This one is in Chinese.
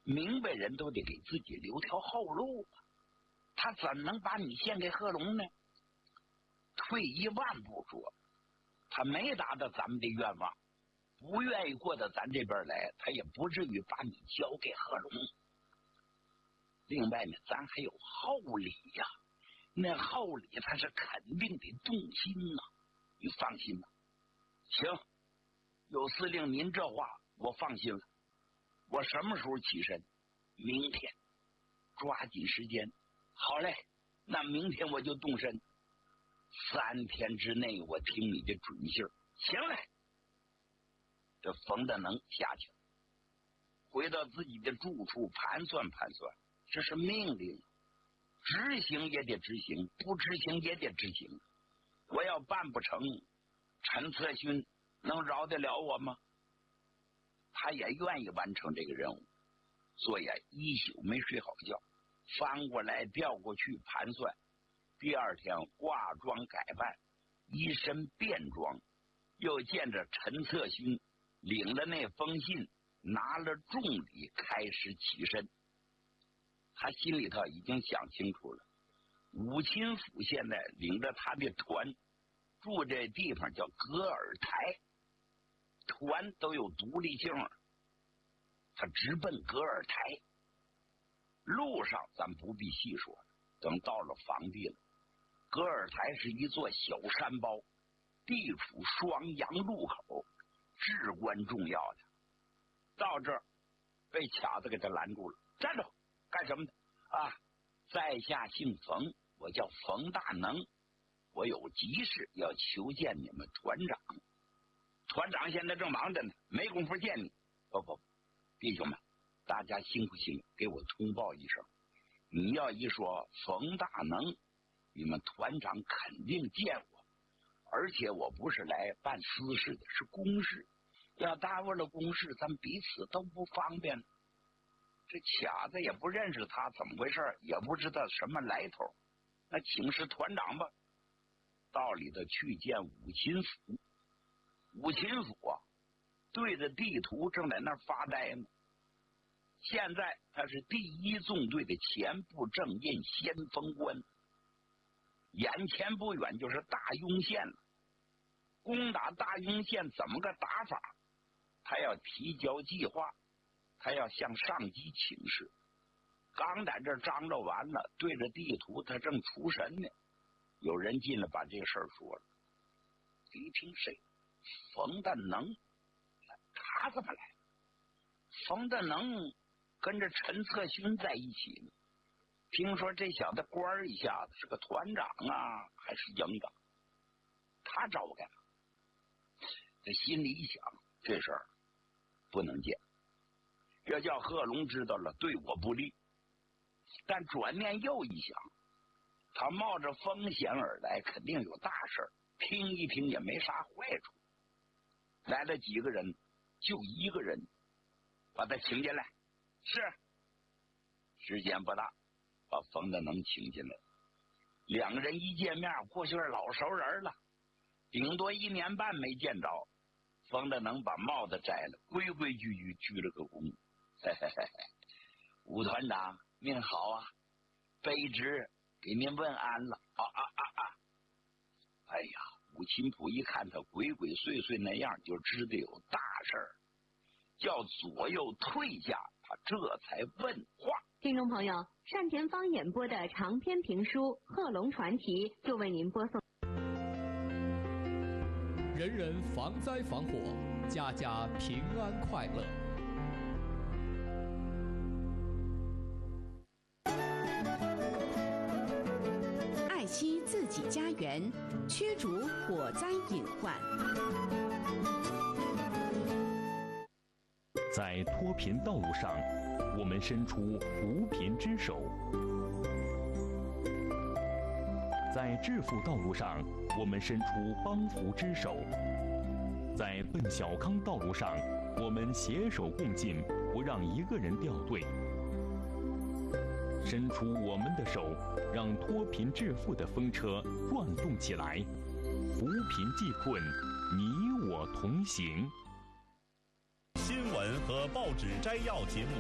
明白人都得给自己留条后路啊，他怎能把你献给贺龙呢？退一万步说，他没达到咱们的愿望，不愿意过到咱这边来，他也不至于把你交给贺龙。另外呢，咱还有厚礼呀，那厚礼他是肯定得动心呐，你放心吧。行，有司令您这话我放心了。我什么时候起身？明天，抓紧时间。好嘞，那明天我就动身。3天之内我听你的准信。行嘞。这冯德能下去了，回到自己的住处盘算盘算，这是命令，执行也得执行，不执行也得执行。我要办不成，陈策勋能饶得了我吗？他也愿意完成这个任务，所以一宿没睡好觉，翻过来调过去盘算。第二天化妆改扮，一身便装，又见着陈策勋，领了那封信，拿了重礼，开始起身。他心里头已经想清楚了，武钦府现在领着他的团住这地方叫格尔台，团都有独立性，他直奔格尔台。路上咱不必细说，等到了房地了。格尔台是一座小山包，地处双阳路口，至关重要的。到这儿被卡子给他拦住了，站住，干什么的啊？在下姓冯，我叫冯大能，我有急事要求见你们团长。团长现在正忙着呢，没工夫见你。不，弟兄们，大家辛苦辛苦，给我通报一声。你要一说冯大能，你们团长肯定见我，而且我不是来办私事的，是公事。要耽误了公事，咱彼此都不方便。这卡子也不认识他怎么回事，也不知道什么来头，那请示团长吧。到里头去见武钦府，武钦府啊，对着地图正在那儿发呆呢。现在他是第1纵队的前部正印先锋官，眼前不远就是大庸县了。攻打大庸县怎么个打法？他要提交计划，他要向上级请示。刚在这张罗完了，对着地图他正出神呢，有人进来把这个事儿说了。一听谁？冯大能，他怎么来？冯大能跟着陈策勋在一起呢。听说这小子官儿一下子是个团长啊，还是营长，他找我干嘛？这心里一想，这事儿不能见，要叫贺龙知道了对我不利。但转念又一想，他冒着风险而来，肯定有大事儿，听一听也没啥坏处。来了几个人，就一个人，把他请进来。是，时间不大，把冯大能请进来。两个人一见面，过去是老熟人了，顶多1年半没见着。冯大能把帽子摘了，规规矩矩鞠了个躬。武团长您好啊，卑职给您问安了。哎呀，武钦普一看他鬼鬼祟祟那样，就知道有大事儿，叫左右退下，他这才问话。 听众朋友，单田芳演播的长篇评书《贺龙传奇》就为您播送。 人人防灾防火，家家平安快乐。 爱惜自己家园，驱逐火灾隐患。 在脱贫道路上，我们伸出扶贫之手；在致富道路上，我们伸出帮扶之手；在奔小康道路上，我们携手共进，不让一个人掉队。伸出我们的手，让脱贫致富的风车转动起来，扶贫济困，你我同行。 新闻和报纸摘要节目